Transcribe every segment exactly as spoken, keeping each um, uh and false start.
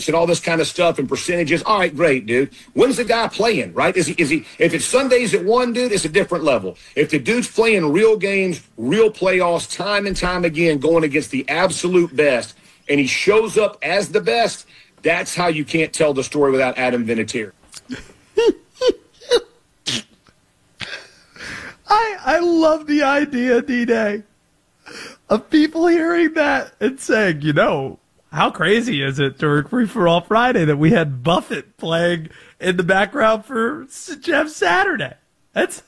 and all this kind of stuff and percentages. All right, great, dude. When's the guy playing, right? Is he, is he, if it's Sundays at one, dude, it's a different level. If the dude's playing real games, real playoffs, time and time again, going against the absolute best, and he shows up as the best, that's how you can't tell the story without Adam Vinatieri. I, I love the idea, D-Day, of people hearing that and saying, you know, how crazy is it during Free For All Friday that we had Buffett playing in the background for Jeff Saturday? That's,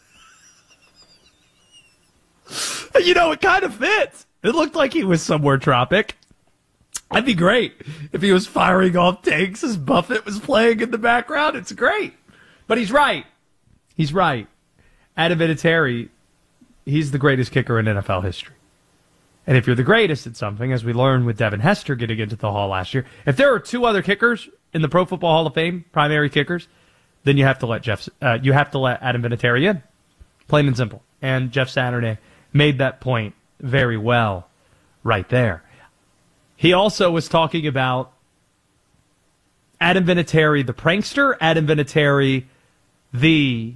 you know, it kind of fits. It looked like he was somewhere tropic. That'd be great if he was firing off tanks as Buffett was playing in the background. It's great. But he's right. He's right. Adam Vinatieri, he's the greatest kicker in N F L history. And if you're the greatest at something, as we learned with Devin Hester getting into the Hall last year, if there are two other kickers in the Pro Football Hall of Fame, primary kickers, then you have to let Jeff, uh, you have to let Adam Vinatieri in, plain and simple. And Jeff Saturday made that point very well, right there. He also was talking about Adam Vinatieri, the prankster, Adam Vinatieri, the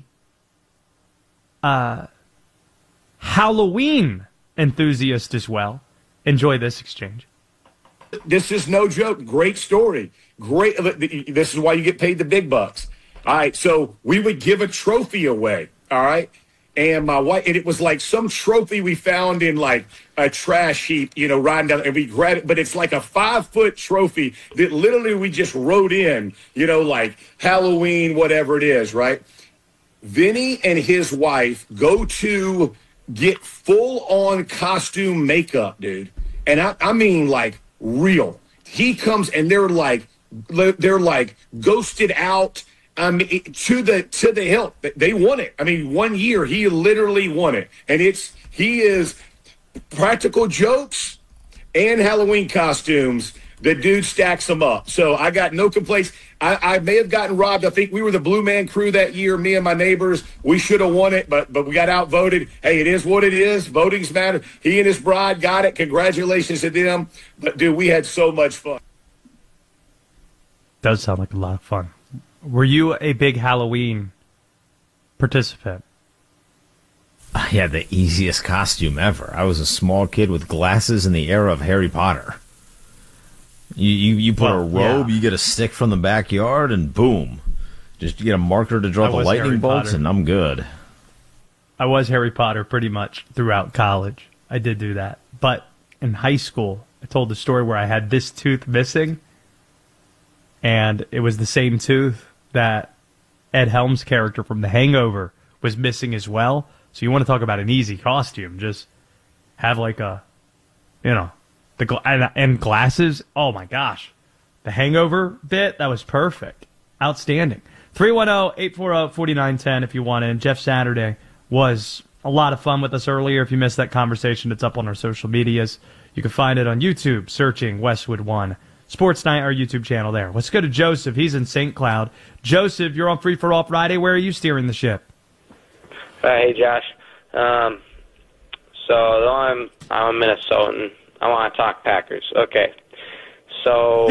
uh, Halloween enthusiast as well. Enjoy this exchange. This is no joke. Great story. Great. This is why you get paid the big bucks. All right. So we would give a trophy away. All right. And my wife, and it was like some trophy we found in like a trash heap, you know, riding down, and we grabbed it, but it's like a five foot trophy that literally we just wrote in, you know, like Halloween, whatever it is, right? Vinny and his wife go to get full on costume makeup, dude. And I, I mean, like real. He comes and they're like, they're like ghosted out. I mean, to the to the hilt. They won it. I mean, one year he literally won it, and it's he is practical jokes and Halloween costumes. The dude stacks them up. So I got no complaints. I, I may have gotten robbed. I think we were the Blue Man Crew that year. Me and my neighbors, we should have won it, but but we got outvoted. Hey, it is what it is. Voting's matter. He and his bride got it. Congratulations to them. But dude, we had so much fun. Does sound like a lot of fun. Were you a big Halloween participant? I had the easiest costume ever. I was a small kid with glasses in the era of Harry Potter. You you, you put well, a robe, yeah. You get a stick from the backyard, and boom. Just get a marker to draw I the lightning Harry bolts, Potter. And I'm good. I was Harry Potter pretty much throughout college. I did do that. But in high school, I told the story where I had this tooth missing, and it was the same tooth that Ed Helms' character from The Hangover was missing as well. So you want to talk about an easy costume. Just have like a, you know, the gla- and, and glasses. Oh, my gosh. The Hangover bit, that was perfect. Outstanding. three one zero, eight four zero, four nine one zero if you want in. Jeff Saturday was a lot of fun with us earlier. If you missed that conversation, it's up on our social medias. You can find it on YouTube, searching Westwood One. Sports Night, our YouTube channel there. Let's go to Joseph. He's in Saint Cloud. Joseph, you're on Free For All Friday. Where are you steering the ship? Uh, hey, Josh. Um, so, though I'm, I'm a Minnesotan, I want to talk Packers. Okay. So.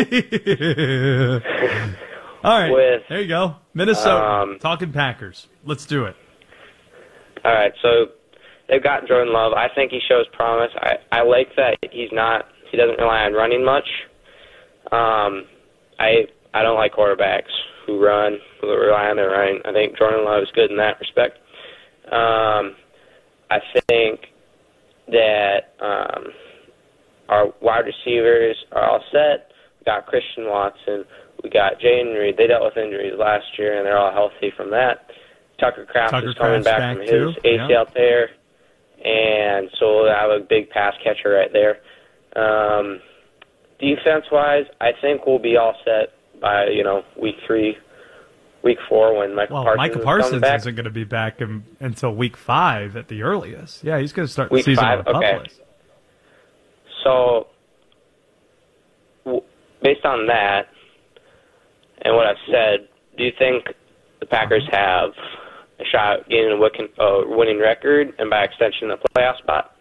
All right. With, there you go. Minnesota. Um, talking Packers. Let's do it. All right. So, they've got Jordan Love. I think he shows promise. I, I like that he's not, he doesn't rely on running much. Um, I I don't like quarterbacks who run, who rely on their running. I think Jordan Love is good in that respect. Um, I think that um, our wide receivers are all set. We got Christian Watson. We got Jayden Reed. They dealt with injuries last year, and they're all healthy from that. Tucker Kraft Tucker is coming Kraft's back, back from too. his A C L yeah. tear, and so we'll have a big pass catcher right there. Um, Defense-wise, I think we'll be all set by, you know, week three, week four when Michael well, Parsons Michael is Parsons coming back. isn't going to be back in, until week five at the earliest. Yeah, he's going to start week the season five? with the Okay. Pupless. So, w- based on that and what I've said, do you think the Packers have a shot at getting a wick- uh, winning record and by extension a playoff spot?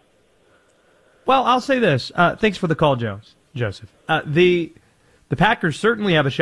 Well, I'll say this. Uh, thanks for the call, Jones. Joseph. Uh, the the Packers certainly have a shot